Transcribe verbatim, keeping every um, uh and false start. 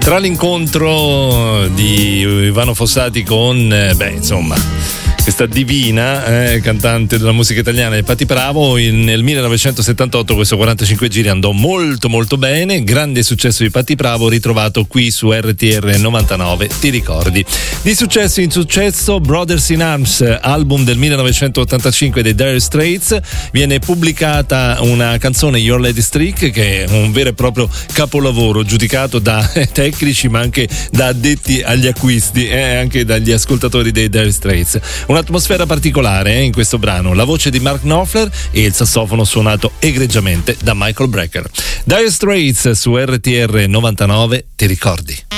Tra l'incontro di Ivano Fossati con, beh, insomma, questa divina eh, cantante della musica italiana e Patti Bravo, in, nel millenovecentosettantotto questo quarantacinque giri andò molto molto bene, grande successo di Patti Bravo ritrovato qui su R T R novantanove, ti ricordi? Di successo in successo, Brothers in Arms, album del millenovecentottantacinque dei Dire Straits, viene pubblicata una canzone, Your Lady Streak, che è un vero e proprio capolavoro giudicato da tecnici ma anche da addetti agli acquisti e eh, anche dagli ascoltatori dei Dire Straits. Un'atmosfera particolare eh, in questo brano, la voce di Mark Knopfler e il sassofono suonato egregiamente da Michael Brecker. Dire Straits su R T R novantanove, ti ricordi?